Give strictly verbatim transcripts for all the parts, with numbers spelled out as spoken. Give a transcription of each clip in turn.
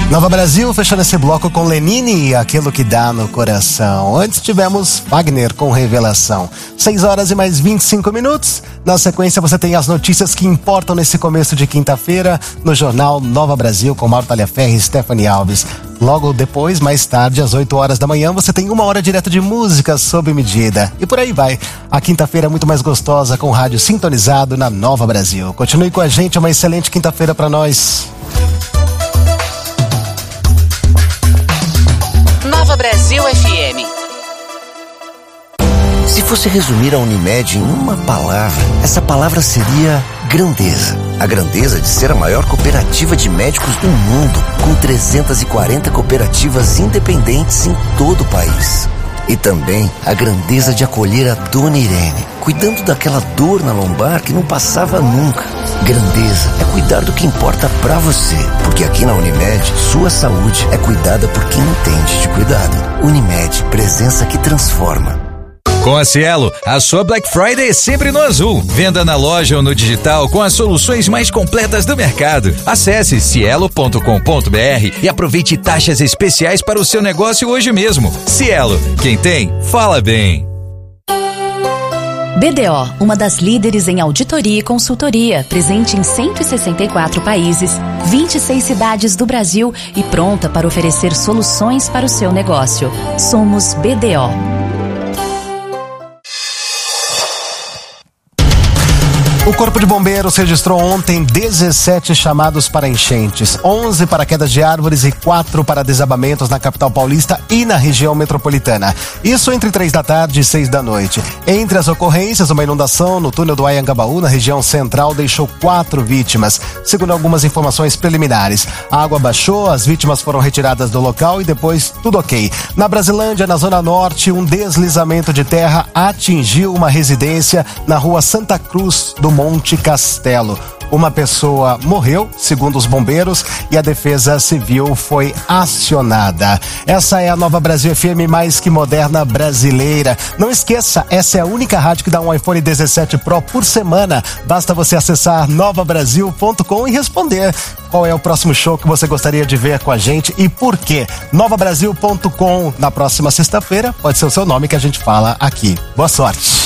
Nova Brasil, fechando esse bloco com Lenine e Aquilo que Dá no Coração. Antes tivemos Wagner com Revelação. seis horas e mais vinte e cinco minutos. Na sequência você tem as notícias que importam nesse começo de quinta-feira no jornal Nova Brasil com Mauro Talhaferri e Stephanie Alves. Logo depois, mais tarde, às oito horas da manhã, você tem uma hora direta de música sob medida. E por aí vai. A quinta-feira é muito mais gostosa com o rádio sintonizado na Nova Brasil. Continue com a gente, uma excelente quinta-feira para nós. Nova Brasil F M. Se fosse resumir a Unimed em uma palavra, essa palavra seria grandeza. A grandeza de ser a maior cooperativa de médicos do mundo, com trezentas e quarenta cooperativas independentes em todo o país. E também a grandeza de acolher a Dona Irene, cuidando daquela dor na lombar que não passava nunca. Grandeza é cuidar do que importa pra você, porque aqui na Unimed, sua saúde é cuidada por quem entende de cuidado. Unimed, presença que transforma. Com a Cielo, a sua Black Friday é sempre no azul. Venda na loja ou no digital com as soluções mais completas do mercado. Acesse cielo ponto com ponto b r e aproveite taxas especiais para o seu negócio hoje mesmo. Cielo, quem tem, fala bem. B D O, uma das líderes em auditoria e consultoria, presente em cento e sessenta e quatro países, vinte e seis cidades do Brasil e pronta para oferecer soluções para o seu negócio. Somos B D O. O Corpo de Bombeiros registrou ontem dezessete chamados para enchentes, onze para quedas de árvores e quatro para desabamentos na capital paulista e na região metropolitana. Isso entre três da tarde e seis da noite. Entre as ocorrências, uma inundação no túnel do Anhangabaú, na região central, deixou quatro vítimas, segundo algumas informações preliminares. A água baixou, as vítimas foram retiradas do local e depois tudo ok. Na Brasilândia, na zona norte, um deslizamento de terra atingiu uma residência na rua Santa Cruz do Monte Castelo. Uma pessoa morreu, segundo os bombeiros, e a Defesa Civil foi acionada. Essa é a Nova Brasil F M mais que moderna brasileira. Não esqueça, essa é a única rádio que dá um iPhone dezessete Pro por semana. Basta você acessar nova brasil ponto com e responder qual é o próximo show que você gostaria de ver com a gente e por quê. nova brasil ponto com. Na próxima sexta-feira, pode ser o seu nome que a gente fala aqui. Boa sorte.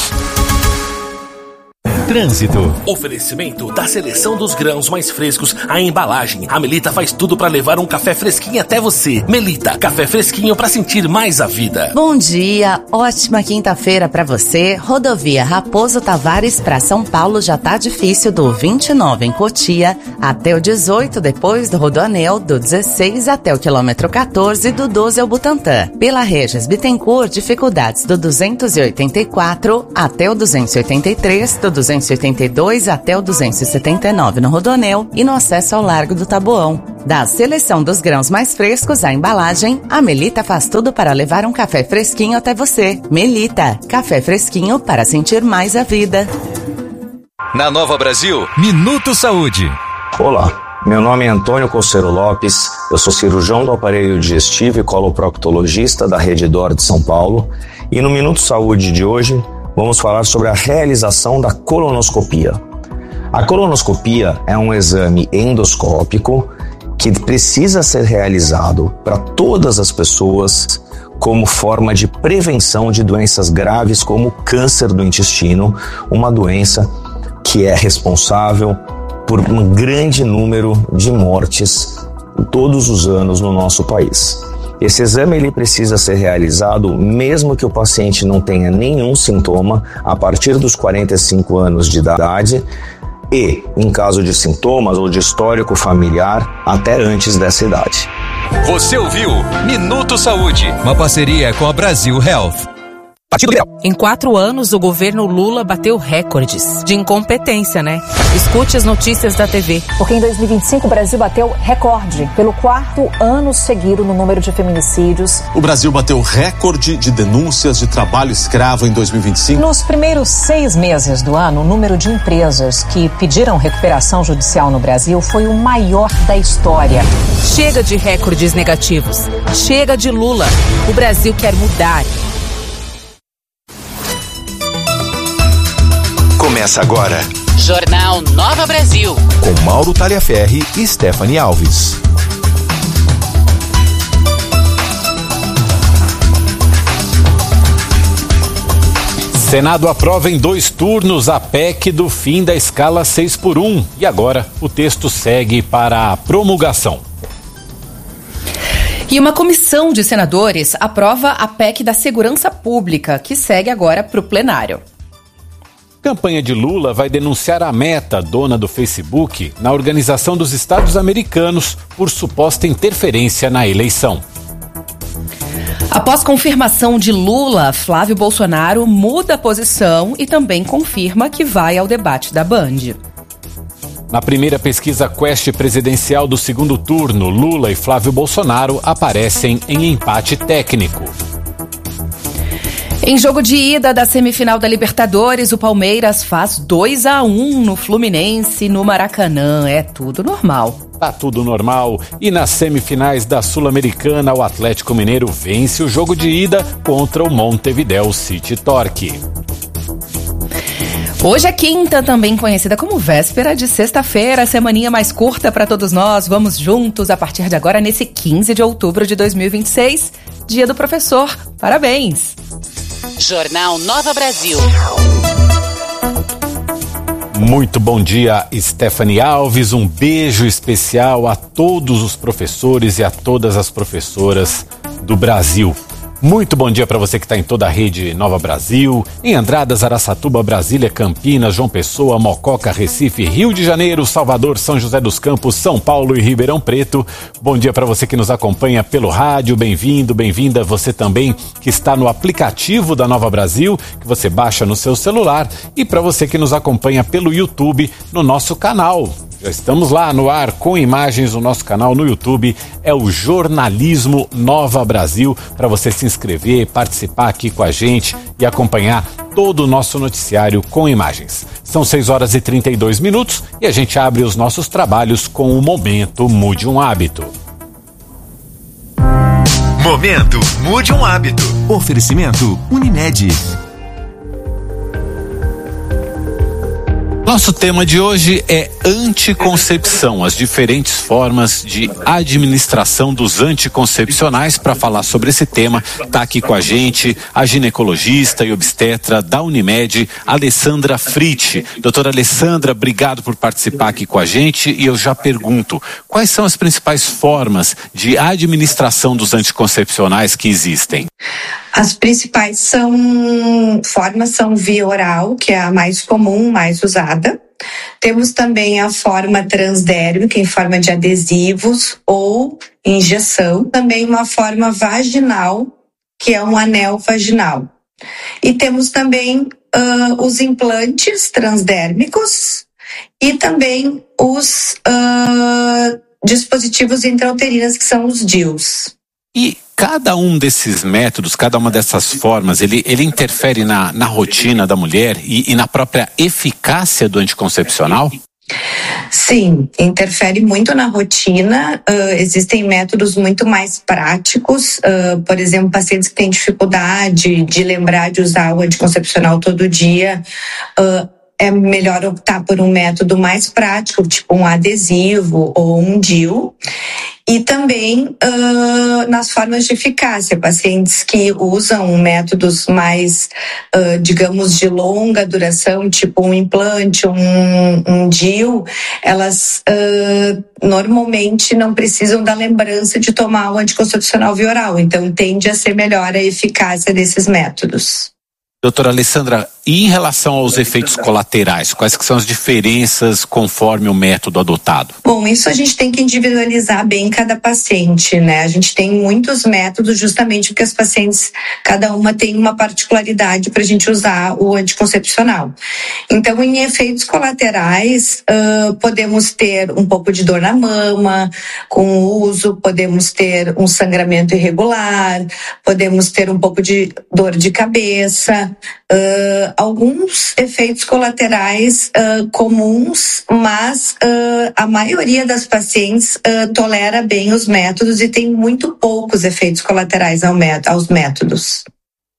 Trânsito. Oferecimento da seleção dos grãos mais frescos, a embalagem. A Melita faz tudo para levar um café fresquinho até você. Melita, café fresquinho para sentir mais a vida. Bom dia, ótima quinta-feira para você. Rodovia Raposo Tavares para São Paulo já tá difícil do vinte e nove em Cotia até o dezoito, depois do Rodoanel, do dezesseis até o quilômetro quatorze, do doze ao Butantã. Pela Regis Bittencourt, dificuldades do duzentos e oitenta e quatro até o duzentos e oitenta e três, do duzentos e oitenta e dois até o duzentos e setenta e nove no Rodoanel e no acesso ao Largo do Taboão. Da seleção dos grãos mais frescos à embalagem, a Melita faz tudo para levar um café fresquinho até você. Melita, café fresquinho para sentir mais a vida. Na Nova Brasil, Minuto Saúde. Olá, meu nome é Antônio Coceiro Lopes, eu sou cirurgião do aparelho digestivo e coloproctologista da Rede D'Or de São Paulo e no Minuto Saúde de hoje vamos falar sobre a realização da colonoscopia. A colonoscopia é um exame endoscópico que precisa ser realizado para todas as pessoas como forma de prevenção de doenças graves como o câncer do intestino, uma doença que é responsável por um grande número de mortes todos os anos no nosso país. Esse exame ele precisa ser realizado mesmo que o paciente não tenha nenhum sintoma a partir dos quarenta e cinco anos de idade e, em caso de sintomas ou de histórico familiar, até antes dessa idade. Você ouviu Minuto Saúde, uma parceria com a Brasil Health. Em quatro anos, o governo Lula bateu recordes de incompetência, né? Escute as notícias da T V. Porque em dois mil e vinte e cinco o Brasil bateu recorde pelo quarto ano seguido no número de feminicídios. O Brasil bateu recorde de denúncias de trabalho escravo em dois mil e vinte e cinco. Nos primeiros seis meses do ano, o número de empresas que pediram recuperação judicial no Brasil foi o maior da história. Chega de recordes negativos. Chega de Lula. O Brasil quer mudar. Começa agora. Jornal Nova Brasil. Com Mauro Talhaferri e Stephanie Alves. Senado aprova em dois turnos a P E C do fim da escala seis por um e agora o texto segue para a promulgação. E uma comissão de senadores aprova a P E C da Segurança Pública, que segue agora para o plenário. Campanha de Lula vai denunciar a Meta, dona do Facebook, na Organização dos Estados Americanos por suposta interferência na eleição. Após confirmação de Lula, Flávio Bolsonaro muda a posição e também confirma que vai ao debate da Band. Na primeira pesquisa Quest presidencial do segundo turno, Lula e Flávio Bolsonaro aparecem em empate técnico. Em jogo de ida da semifinal da Libertadores, o Palmeiras faz dois a um no Fluminense, no Maracanã. É tudo normal. Tá tudo normal. E nas semifinais da Sul-Americana, o Atlético Mineiro vence o jogo de ida contra o Montevideo City Torque. Hoje é quinta, também conhecida como véspera de sexta-feira, semaninha mais curta para todos nós. Vamos juntos a partir de agora, nesse quinze de outubro de dois mil e vinte e seis, Dia do Professor. Parabéns! Jornal Nova Brasil. Muito bom dia, Stephanie Alves. Um beijo especial a todos os professores e a todas as professoras do Brasil. Muito bom dia para você que está em toda a rede Nova Brasil, em Andradas, Araçatuba, Brasília, Campinas, João Pessoa, Mococa, Recife, Rio de Janeiro, Salvador, São José dos Campos, São Paulo e Ribeirão Preto. Bom dia para você que nos acompanha pelo rádio, bem-vindo, bem-vinda você também que está no aplicativo da Nova Brasil, que você baixa no seu celular, e para você que nos acompanha pelo YouTube, no nosso canal. Já estamos lá no ar com imagens. O nosso canal no YouTube é o Jornalismo Nova Brasil, para você se inscrever, participar aqui com a gente e acompanhar todo o nosso noticiário com imagens. São seis horas e trinta e dois minutos e a gente abre os nossos trabalhos com o Momento Mude um Hábito. Momento Mude um Hábito. Oferecimento Unimed. Nosso tema de hoje é anticoncepção, as diferentes formas de administração dos anticoncepcionais. Para falar sobre esse tema, está aqui com a gente a ginecologista e obstetra da Unimed, Alessandra Fritti. Doutora Alessandra, obrigado por participar aqui com a gente, e eu já pergunto, quais são as principais formas de administração dos anticoncepcionais que existem? As principais são, formas são via oral, que é a mais comum, mais usada. Temos também a forma transdérmica, em forma de adesivos ou injeção. Também uma forma vaginal, que é um anel vaginal. E temos também uh, os implantes transdérmicos e também os uh, dispositivos intrauterinos, que são os D I Us. E cada um desses métodos, cada uma dessas formas, ele, ele interfere na, na rotina da mulher e, e na própria eficácia do anticoncepcional? Sim, interfere muito na rotina. Uh, existem métodos muito mais práticos. Uh, por exemplo, pacientes que têm dificuldade de lembrar de usar o anticoncepcional todo dia. Uh, É melhor optar por um método mais prático, tipo um adesivo ou um D I U. E também uh, nas formas de eficácia, pacientes que usam métodos mais, uh, digamos, de longa duração, tipo um implante, um, um D I U, elas uh, normalmente não precisam da lembrança de tomar o anticoncepcional via oral, então tende a ser melhor a eficácia desses métodos. Doutora Alessandra, e em relação aos efeitos colaterais, quais que são as diferenças conforme o método adotado? Bom, isso a gente tem que individualizar bem cada paciente, né? A gente tem muitos métodos justamente porque as pacientes, cada uma tem uma particularidade para a gente usar o anticoncepcional. Então, em efeitos colaterais, uh, podemos ter um pouco de dor na mama com o uso, podemos ter um sangramento irregular, podemos ter um pouco de dor de cabeça, Uh, alguns efeitos colaterais uh, comuns, mas uh, a maioria das pacientes uh, tolera bem os métodos e tem muito poucos efeitos colaterais ao mét- aos métodos.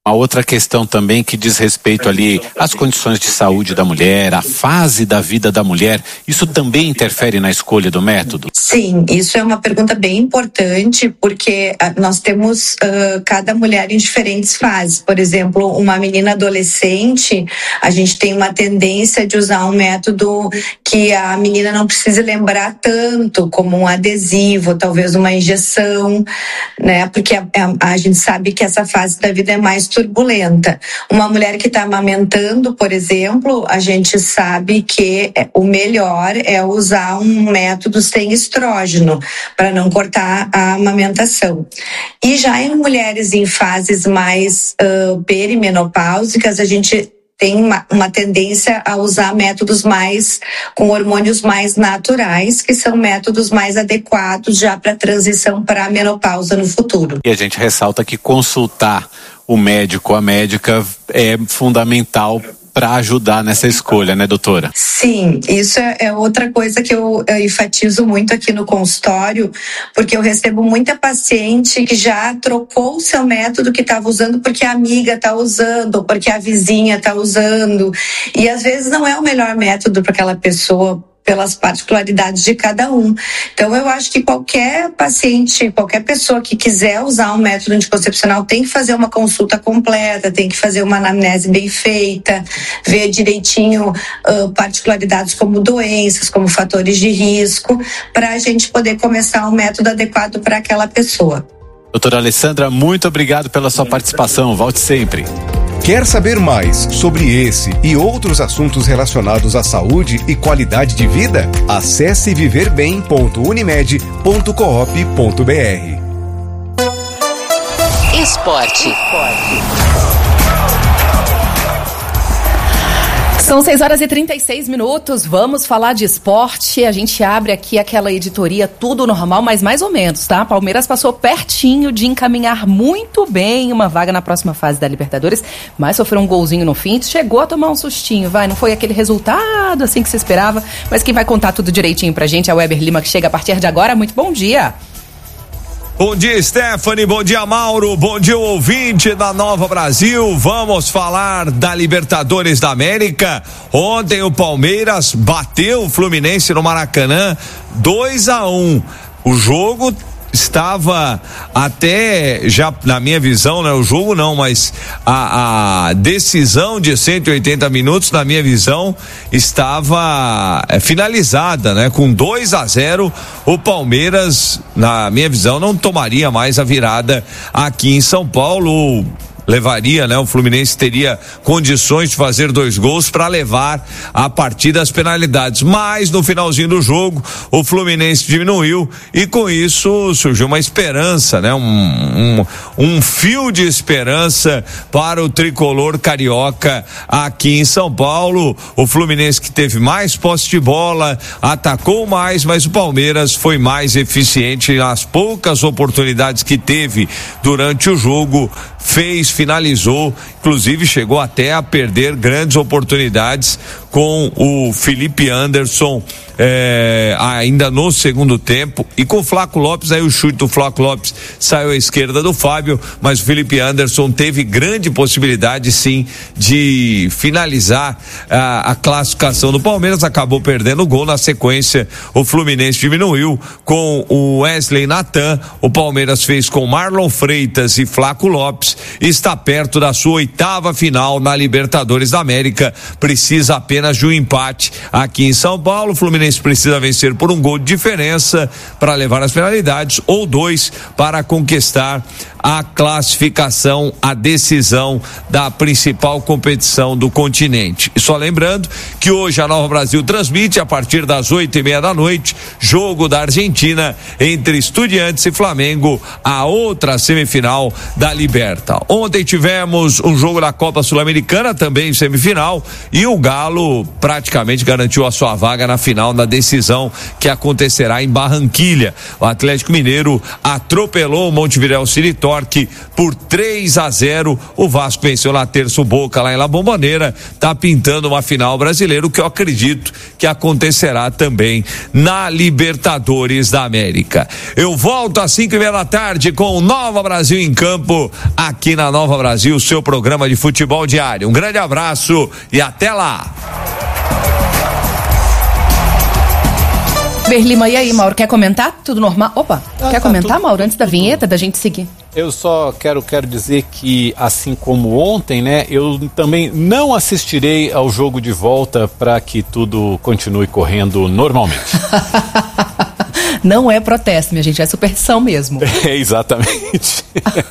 Uma outra questão também que diz respeito ali às condições de saúde da mulher, a fase da vida da mulher, isso também interfere na escolha do método? Sim, isso é uma pergunta bem importante, porque nós temos uh, cada mulher em diferentes fases. Por exemplo, uma menina adolescente, a gente tem uma tendência de usar um método que a menina não precise lembrar tanto, como um adesivo, talvez uma injeção, né? Porque a, a, a gente sabe que essa fase da vida é mais turbulenta. Uma mulher que está amamentando, por exemplo, a gente sabe que o melhor é usar um método sem estrógeno para não cortar a amamentação. E já em mulheres em fases mais uh, perimenopáusicas, a gente tem uma, uma tendência a usar métodos mais com hormônios mais naturais, que são métodos mais adequados já para a transição para a menopausa no futuro. E a gente ressalta que consultar o médico, a médica, é fundamental para ajudar nessa escolha, né, doutora? Sim, isso é, é outra coisa que eu, eu enfatizo muito aqui no consultório, porque eu recebo muita paciente que já trocou o seu método que estava usando porque a amiga está usando, porque a vizinha está usando, e às vezes não é o melhor método para aquela pessoa, pelas particularidades de cada um. Então eu acho que qualquer paciente, qualquer pessoa que quiser usar um método anticoncepcional tem que fazer uma consulta completa, tem que fazer uma anamnese bem feita, ver direitinho uh, particularidades como doenças, como fatores de risco, para a gente poder começar um método adequado para aquela pessoa. Doutora Alessandra, muito obrigado pela sua participação. Volte sempre. Quer saber mais sobre esse e outros assuntos relacionados à saúde e qualidade de vida? Acesse viver bem ponto unimed ponto coop ponto br. Esporte. São seis horas e trinta e seis minutos, vamos falar de esporte. A gente abre aqui aquela editoria Tudo Normal, mas mais ou menos, tá? Palmeiras passou pertinho de encaminhar muito bem uma vaga na próxima fase da Libertadores, mas sofreu um golzinho no fim, chegou a tomar um sustinho, vai, não foi aquele resultado assim que se esperava, mas quem vai contar tudo direitinho pra gente é o Weber Lima, que chega a partir de agora. Muito bom dia! Bom dia, Stephanie, bom dia, Mauro, bom dia, ouvinte da Nova Brasil. Vamos falar da Libertadores da América. Ontem o Palmeiras bateu o Fluminense no Maracanã dois a um. O jogo estava até, já na minha visão, né? O jogo não, mas a, a decisão de cento e oitenta minutos, na minha visão, estava é, finalizada, né? Com dois a zero, o Palmeiras, na minha visão, não tomaria mais a virada aqui em São Paulo. Levaria, né? O Fluminense teria condições de fazer dois gols para levar a partida às penalidades, mas no finalzinho do jogo o Fluminense diminuiu e com isso surgiu uma esperança, né? Um, um, um fio de esperança para o tricolor carioca aqui em São Paulo. O Fluminense, que teve mais posse de bola, atacou mais, mas o Palmeiras foi mais eficiente nas poucas oportunidades que teve durante o jogo, fez, finalizou, inclusive chegou até a perder grandes oportunidades com o Felipe Anderson é, ainda no segundo tempo, e com o Flaco Lopes, aí o chute do Flaco Lopes saiu à esquerda do Fábio, mas o Felipe Anderson teve grande possibilidade sim de finalizar a, a classificação do Palmeiras, acabou perdendo o gol. Na sequência o Fluminense diminuiu com o Wesley Natan, o Palmeiras fez com Marlon Freitas e Flaco Lopes, está perto da sua oitava final na Libertadores da América, precisa apenas de um empate aqui em São Paulo. O Fluminense precisa vencer por um gol de diferença para levar as penalidades, ou dois para conquistar a classificação, a decisão da principal competição do continente. E só lembrando que hoje a Nova Brasil transmite a partir das oito e meia da noite, jogo da Argentina entre Estudiantes e Flamengo, a outra semifinal da Liberta. Ontem tivemos um jogo da Copa Sul-Americana, também em semifinal, e o Galo praticamente garantiu a sua vaga na final da decisão que acontecerá em Barranquilha. O Atlético Mineiro atropelou o Montevidéu City Torque por três a zero. O Vasco venceu na terça o Boca lá em La Bombonera, tá pintando uma final brasileira, o que eu acredito que acontecerá também na Libertadores da América. Eu volto às cinco e meia da tarde com o Nova Brasil em Campo, aqui na Nova Brasil, seu programa de futebol diário. Um grande abraço e até lá. Berlima, e aí, Mauro, quer comentar? Tudo normal? Opa, ah, quer tá, comentar, tudo, Mauro, antes da vinheta, da gente seguir? Eu só quero, quero dizer que, assim como ontem, né, eu também não assistirei ao jogo de volta para que tudo continue correndo normalmente. Não é protesto, minha gente, é superstição mesmo. É, exatamente.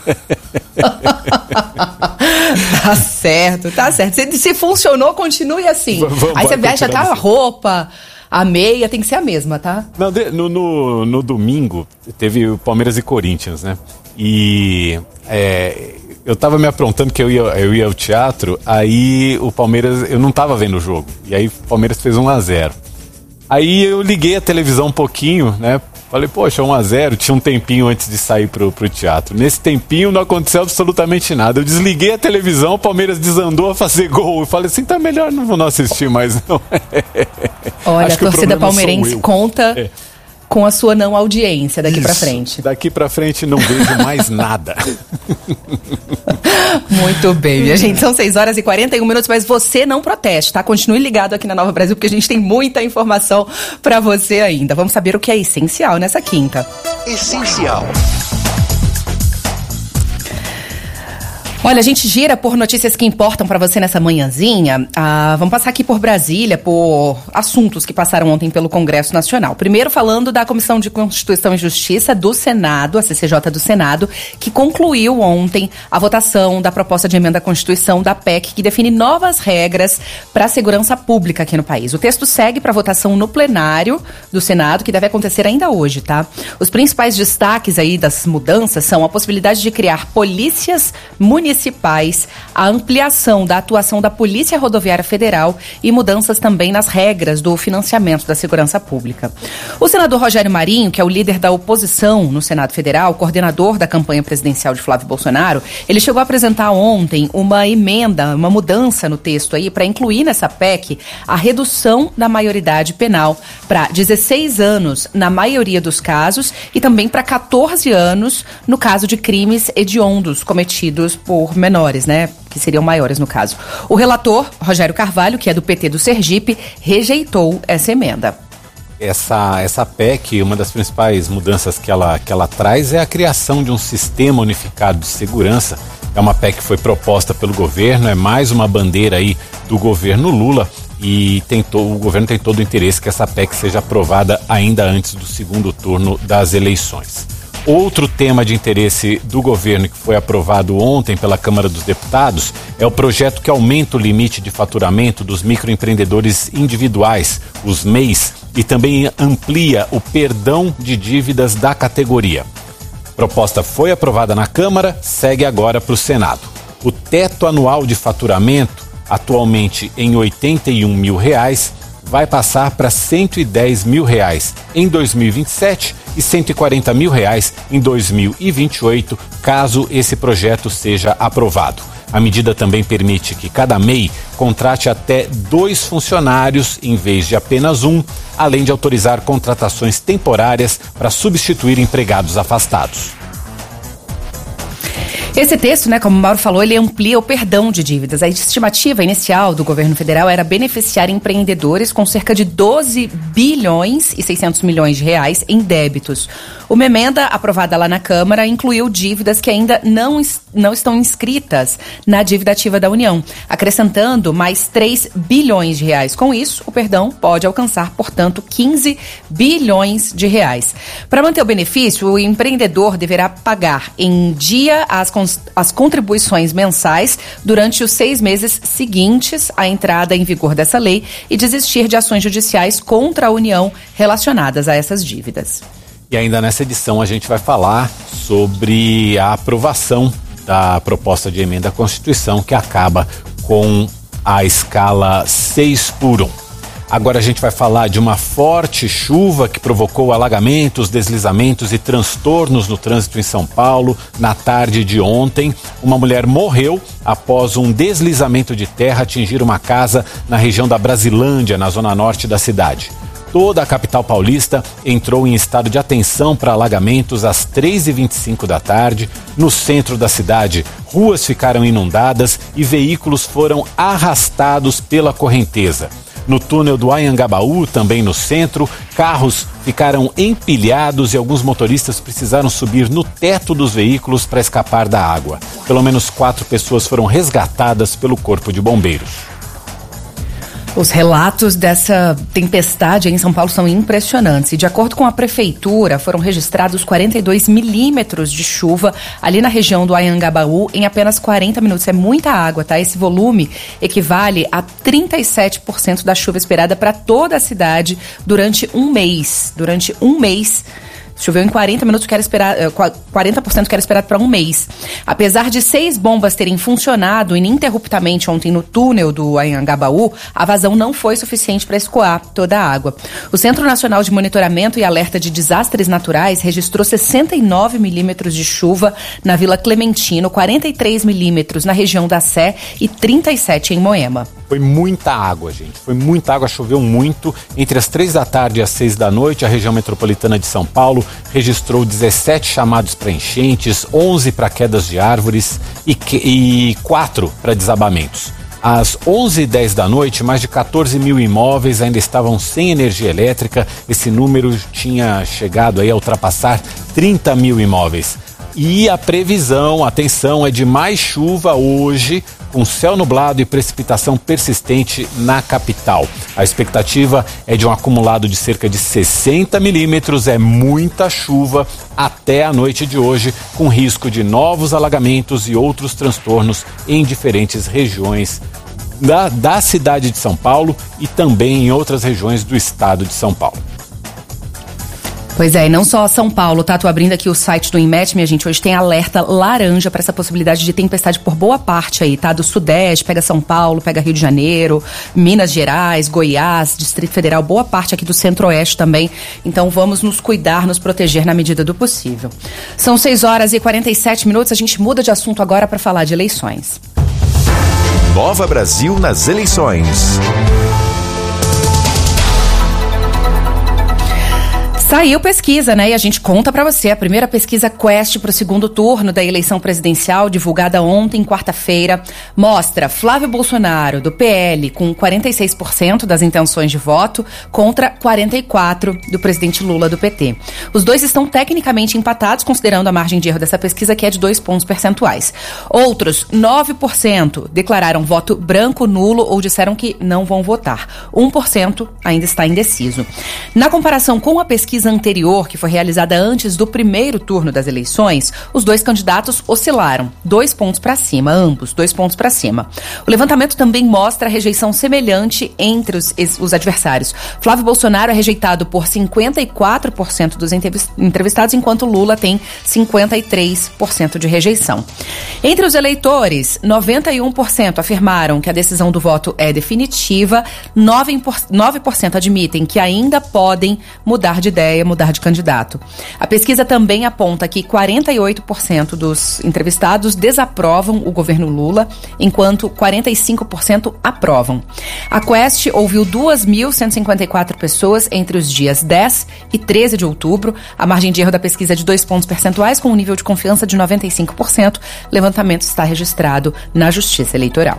Tá certo, tá certo. Se, se funcionou, continue assim. V- aí você veste até a roupa, a meia, tem que ser a mesma, tá? Não, no, no, no domingo, teve o Palmeiras e Corinthians, né? E é, eu tava me aprontando que eu ia, eu ia ao teatro, aí o Palmeiras, eu não tava vendo o jogo, e aí o Palmeiras fez um a zero. Aí eu liguei a televisão um pouquinho, né? Falei, poxa, um a zero, tinha um tempinho antes de sair pro, pro teatro. Nesse tempinho não aconteceu absolutamente nada. Eu desliguei a televisão, o Palmeiras desandou a fazer gol. Eu falei assim, tá melhor, não vou não assistir mais não. Olha, a torcida palmeirense conta é. com a sua não audiência daqui Isso, pra frente. Daqui pra frente não vejo mais nada. Muito bem, minha gente, são seis horas e quarenta e um minutos, mas você não proteste, tá? Continue ligado aqui na Nova Brasil, porque a gente tem muita informação pra você ainda. Vamos saber o que é essencial nessa quinta. Essencial. Olha, a gente gira por notícias que importam para você nessa manhãzinha. Ah, vamos passar aqui por Brasília, por assuntos que passaram ontem pelo Congresso Nacional. Primeiro falando da Comissão de Constituição e Justiça do Senado, a C C J do Senado, que concluiu ontem a votação da proposta de emenda à Constituição da P E C, que define novas regras para a segurança pública aqui no país. O texto segue para votação no plenário do Senado, que deve acontecer ainda hoje, tá? Os principais destaques aí das mudanças são a possibilidade de criar polícias municipais municipais, a ampliação da atuação da Polícia Rodoviária Federal e mudanças também nas regras do financiamento da segurança pública. O senador Rogério Marinho, que é o líder da oposição no Senado Federal, coordenador da campanha presidencial de Flávio Bolsonaro, ele chegou a apresentar ontem uma emenda, uma mudança no texto aí para incluir nessa P E C a redução da maioridade penal para dezesseis anos na maioria dos casos e também para catorze anos no caso de crimes hediondos cometidos por menores, né? Que seriam maiores no caso. O relator, Rogério Carvalho, que é do P T do Sergipe, rejeitou essa emenda. Essa, essa P E C, uma das principais mudanças que ela, que ela traz é a criação de um sistema unificado de segurança. É uma P E C que foi proposta pelo governo, é mais uma bandeira aí do governo Lula e tentou, o governo tem todo o interesse que essa P E C seja aprovada ainda antes do segundo turno das eleições. Outro tema de interesse do governo que foi aprovado ontem pela Câmara dos Deputados é o projeto que aumenta o limite de faturamento dos microempreendedores individuais, os M E Is, e também amplia o perdão de dívidas da categoria. A proposta foi aprovada na Câmara, segue agora para o Senado. O teto anual de faturamento, atualmente em oitenta e um mil reais, vai passar para cento e dez mil reais em dois mil e vinte e sete e cento e quarenta mil reais em dois mil e vinte e oito, caso esse projeto seja aprovado. A medida também permite que cada M E I contrate até dois funcionários em vez de apenas um, além de autorizar contratações temporárias para substituir empregados afastados. Esse texto, né, como o Mauro falou, ele amplia o perdão de dívidas. A estimativa inicial do governo federal era beneficiar empreendedores com cerca de doze bilhões e seiscentos milhões de reais em débitos. Uma emenda aprovada lá na Câmara incluiu dívidas que ainda não, não estão inscritas na dívida ativa da União, acrescentando mais três bilhões de reais. Com isso, o perdão pode alcançar, portanto, quinze bilhões de reais. Para manter o benefício, o empreendedor deverá pagar em dia as as contribuições mensais durante os seis meses seguintes à entrada em vigor dessa lei e desistir de ações judiciais contra a União relacionadas a essas dívidas. E ainda nessa edição a gente vai falar sobre a aprovação da proposta de emenda à Constituição que acaba com a escala seis por um. Agora a gente vai falar de uma forte chuva que provocou alagamentos, deslizamentos e transtornos no trânsito em São Paulo na tarde de ontem. Uma mulher morreu após um deslizamento de terra atingir uma casa na região da Brasilândia, na zona norte da cidade. Toda a capital paulista entrou em estado de atenção para alagamentos às três e vinte e cinco da tarde. No centro da cidade, ruas ficaram inundadas e veículos foram arrastados pela correnteza. No túnel do Anhangabaú, também no centro, carros ficaram empilhados e alguns motoristas precisaram subir no teto dos veículos para escapar da água. Pelo menos quatro pessoas foram resgatadas pelo Corpo de Bombeiros. Os relatos dessa tempestade em São Paulo são impressionantes. E de acordo com a prefeitura, foram registrados quarenta e dois milímetros de chuva ali na região do Anhangabaú em apenas quarenta minutos. É muita água, tá? Esse volume equivale a trinta e sete por cento da chuva esperada para toda a cidade durante um mês. Durante um mês. Choveu em quarenta minutos, que era esperar, quarenta por cento que era esperado para um mês. Apesar de seis bombas terem funcionado ininterruptamente ontem no túnel do Anhangabaú, a vazão não foi suficiente para escoar toda a água. O Centro Nacional de Monitoramento e Alerta de Desastres Naturais registrou sessenta e nove milímetros de chuva na Vila Clementino, quarenta e três milímetros na região da Sé e trinta e sete em Moema. Foi muita água, gente. Foi muita água, choveu muito. Entre as três da tarde e as seis da noite, a região metropolitana de São Paulo registrou dezessete chamados para enchentes, onze para quedas de árvores e, e quatro para desabamentos. Às onze e dez da noite, mais de quatorze mil imóveis ainda estavam sem energia elétrica. Esse número tinha chegado aí a ultrapassar trinta mil imóveis. E a previsão, atenção, é de mais chuva hoje, com céu nublado e precipitação persistente na capital. A expectativa é de um acumulado de cerca de sessenta milímetros, é muita chuva até a noite de hoje, com risco de novos alagamentos e outros transtornos em diferentes regiões da, da cidade de São Paulo e também em outras regiões do estado de São Paulo. Pois é, e não só São Paulo, tá? Tô abrindo aqui o site do INMET, minha gente, hoje tem alerta laranja para essa possibilidade de tempestade por boa parte aí, tá? Do Sudeste, pega São Paulo, pega Rio de Janeiro, Minas Gerais, Goiás, Distrito Federal, boa parte aqui do Centro-Oeste também. Então vamos nos cuidar, nos proteger na medida do possível. São seis horas e quarenta e sete minutos, a gente muda de assunto agora para falar de eleições. Nova Brasil nas eleições. Saiu pesquisa, né? E a gente conta pra você. A primeira pesquisa Quest pro segundo turno da eleição presidencial, divulgada ontem, quarta-feira, mostra Flávio Bolsonaro, do P L, com quarenta e seis por cento das intenções de voto, contra quarenta e quatro por cento do presidente Lula, do P T. Os dois estão tecnicamente empatados, considerando a margem de erro dessa pesquisa, que é de dois pontos percentuais. Outros, nove por cento declararam voto branco, nulo ou disseram que não vão votar. um por cento ainda está indeciso. Na comparação com a pesquisa anterior, que foi realizada antes do primeiro turno das eleições, os dois candidatos oscilaram, dois pontos para cima, ambos, dois pontos para cima. O levantamento também mostra a rejeição semelhante entre os, os adversários. Flávio Bolsonaro é rejeitado por cinquenta e quatro por cento dos entrevistados, enquanto Lula tem cinquenta e três por cento de rejeição. Entre os eleitores, noventa e um por cento afirmaram que a decisão do voto é definitiva, nove por cento admitem que ainda podem mudar de ideia, mudar de candidato. A pesquisa também aponta que quarenta e oito por cento dos entrevistados desaprovam o governo Lula, enquanto quarenta e cinco por cento aprovam. A Quest ouviu duas mil cento e cinquenta e quatro pessoas entre os dias dez e treze de outubro. A margem de erro da pesquisa é de dois pontos percentuais, com um nível de confiança de noventa e cinco por cento. O levantamento está registrado na Justiça Eleitoral.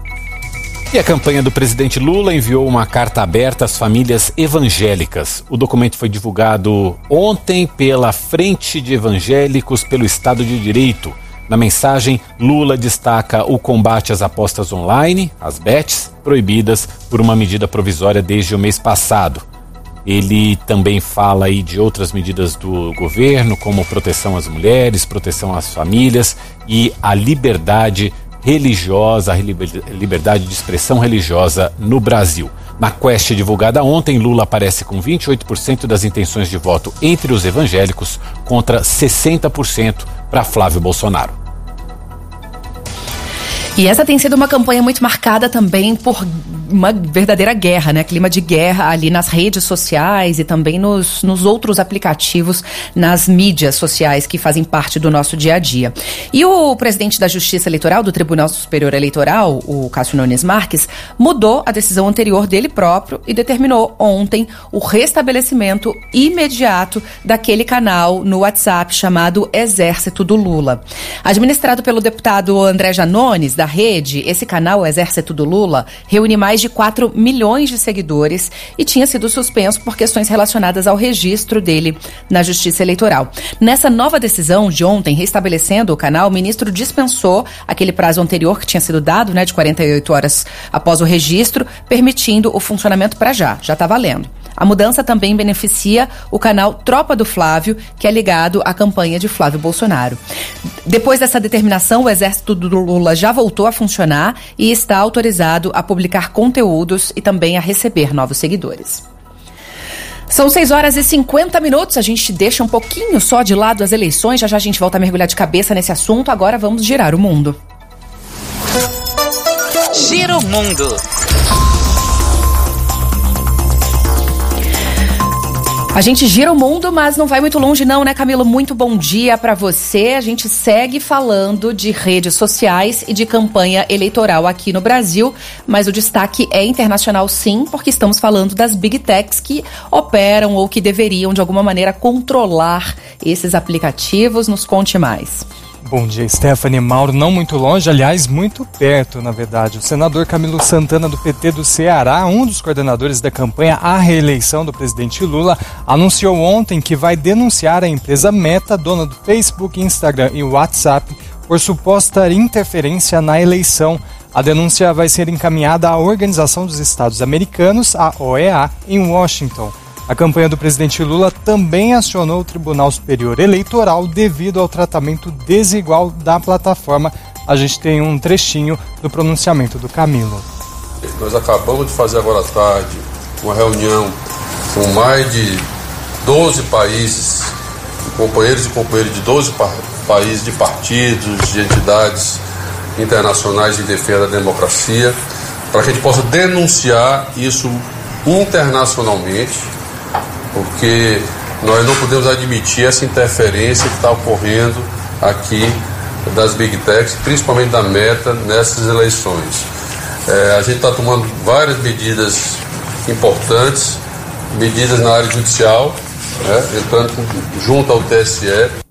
E a campanha do presidente Lula enviou uma carta aberta às famílias evangélicas. O documento foi divulgado ontem pela Frente de Evangélicos pelo Estado de Direito. Na mensagem, Lula destaca o combate às apostas online, as bets, proibidas por uma medida provisória desde o mês passado. Ele também fala aí de outras medidas do governo, como proteção às mulheres, proteção às famílias e a liberdade religiosa, a liberdade de expressão religiosa no Brasil. Na Quest divulgada ontem, Lula aparece com vinte e oito por cento das intenções de voto entre os evangélicos contra sessenta por cento para Flávio Bolsonaro. E essa tem sido uma campanha muito marcada também por uma verdadeira guerra, né? Clima de guerra ali nas redes sociais e também nos, nos outros aplicativos, nas mídias sociais que fazem parte do nosso dia a dia. E o presidente da Justiça Eleitoral, do Tribunal Superior Eleitoral, o Cássio Nunes Marques, mudou a decisão anterior dele próprio e determinou ontem o restabelecimento imediato daquele canal no WhatsApp chamado Exército do Lula. Administrado pelo deputado André Janones, da Rede, esse canal, o Exército do Lula, reúne mais de quatro milhões de seguidores e tinha sido suspenso por questões relacionadas ao registro dele na Justiça Eleitoral. Nessa nova decisão de ontem, restabelecendo o canal, o ministro dispensou aquele prazo anterior que tinha sido dado, né, de quarenta e oito horas após o registro, permitindo o funcionamento para já, já está valendo. A mudança também beneficia o canal Tropa do Flávio, que é ligado à campanha de Flávio Bolsonaro. Depois dessa determinação, o Exército do Lula já voltou a funcionar e está autorizado a publicar conteúdos e também a receber novos seguidores. São seis horas e cinquenta minutos, a gente deixa um pouquinho só de lado as eleições, já já a gente volta a mergulhar de cabeça nesse assunto, agora vamos girar o mundo. Gira o mundo. A gente gira o mundo, mas não vai muito longe não, né, Camilo? Muito bom dia para você. A gente segue falando de redes sociais e de campanha eleitoral aqui no Brasil, mas o destaque é internacional sim, porque estamos falando das Big Techs que operam ou que deveriam, de alguma maneira, controlar esses aplicativos. Nos conte mais. Bom dia, Stephanie. Mauro, não muito longe, aliás, muito perto, na verdade. O senador Camilo Santana, do P T do Ceará, um dos coordenadores da campanha à reeleição do presidente Lula, anunciou ontem que vai denunciar a empresa Meta, dona do Facebook, Instagram e WhatsApp, por suposta interferência na eleição. A denúncia vai ser encaminhada à Organização dos Estados Americanos, a O E A, em Washington. A campanha do presidente Lula também acionou o Tribunal Superior Eleitoral devido ao tratamento desigual da plataforma. A gente tem um trechinho do pronunciamento do Camilo. Nós acabamos de fazer agora à tarde uma reunião com mais de doze países, companheiros e companheiras de doze pa- países, de partidos, de entidades internacionais de defesa da democracia, para que a gente possa denunciar isso internacionalmente, porque nós não podemos admitir essa interferência que está ocorrendo aqui das Big Techs, principalmente da Meta, nessas eleições. É, a gente está tomando várias medidas importantes, medidas na área judicial, né, entrando junto ao T S E.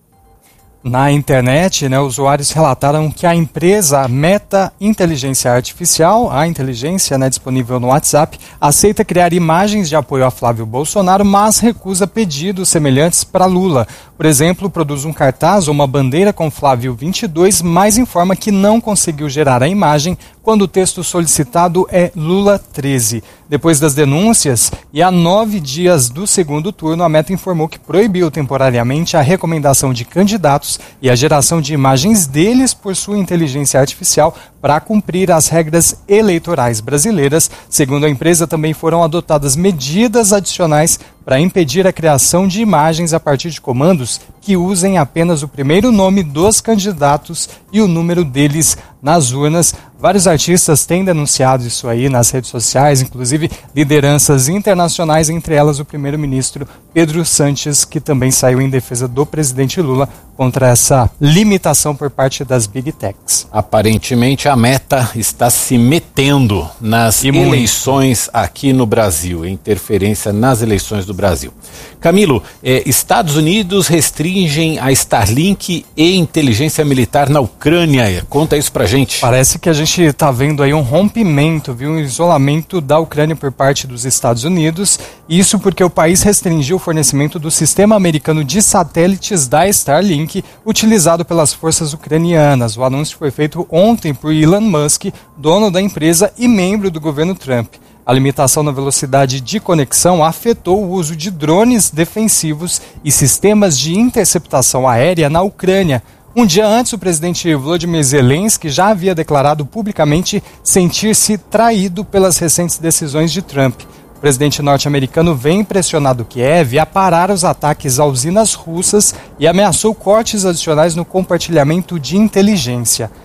Na internet, né, usuários relataram que a empresa Meta Inteligência Artificial, a inteligência, né, disponível no WhatsApp, aceita criar imagens de apoio a Flávio Bolsonaro, mas recusa pedidos semelhantes para Lula. Por exemplo, produz um cartaz ou uma bandeira com Flávio vinte e dois, mas informa que não conseguiu gerar a imagem quando o texto solicitado é Lula treze. Depois das denúncias e a nove dias do segundo turno, a Meta informou que proibiu temporariamente a recomendação de candidatos e a geração de imagens deles por sua inteligência artificial para cumprir as regras eleitorais brasileiras. Segundo a empresa, também foram adotadas medidas adicionais para impedir a criação de imagens a partir de comandos que usem apenas o primeiro nome dos candidatos e o número deles nas urnas. Vários artistas têm denunciado isso aí nas redes sociais, inclusive lideranças internacionais, entre elas o primeiro-ministro Pedro Sánchez, que também saiu em defesa do presidente Lula contra essa limitação por parte das Big Techs. Aparentemente a Meta está se metendo nas E eleições muito. aqui no Brasil, interferência nas eleições do Brasil. Camilo, eh, Estados Unidos restringem a Starlink e inteligência militar na Ucrânia. Conta isso pra gente. Parece que a gente está vendo aí um rompimento, viu? Um isolamento da Ucrânia por parte dos Estados Unidos. Isso porque o país restringiu o fornecimento do sistema americano de satélites da Starlink, utilizado pelas forças ucranianas. O anúncio foi feito ontem por Elon Musk, dono da empresa e membro do governo Trump. A limitação na velocidade de conexão afetou o uso de drones defensivos e sistemas de interceptação aérea na Ucrânia. Um dia antes, o presidente Volodymyr Zelensky já havia declarado publicamente sentir-se traído pelas recentes decisões de Trump. O presidente norte-americano vem pressionado Kiev a parar os ataques a usinas russas e ameaçou cortes adicionais no compartilhamento de inteligência.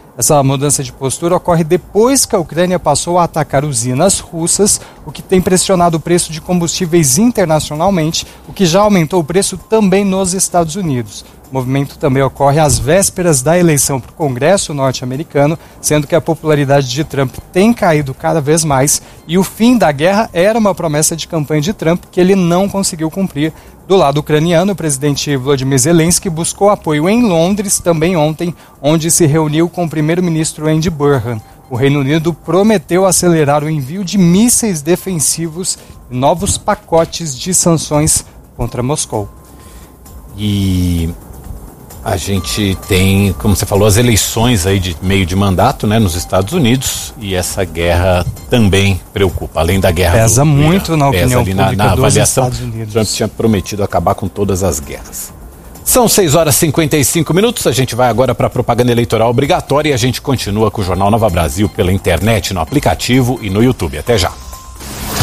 Essa mudança de postura ocorre depois que a Ucrânia passou a atacar usinas russas, o que tem pressionado o preço de combustíveis internacionalmente, o que já aumentou o preço também nos Estados Unidos. O movimento também ocorre às vésperas da eleição para o Congresso norte-americano, sendo que a popularidade de Trump tem caído cada vez mais e o fim da guerra era uma promessa de campanha de Trump que ele não conseguiu cumprir. Do lado ucraniano, o presidente Volodymyr Zelensky buscou apoio em Londres também ontem, onde se reuniu com o primeiro-ministro Andy Burnham. O Reino Unido prometeu acelerar o envio de mísseis defensivos e novos pacotes de sanções contra Moscou. E a gente tem, como você falou, as eleições aí de meio de mandato, né, nos Estados Unidos, e essa guerra também preocupa, além da guerra pesa do, muito na opinião ali pública na, na dos avaliação. Estados Unidos. Trump tinha prometido acabar com todas as guerras. São seis horas e cinquenta e cinco minutos, a gente vai agora para a propaganda eleitoral obrigatória e a gente continua com o Jornal Nova Brasil pela internet, no aplicativo e no YouTube. Até já.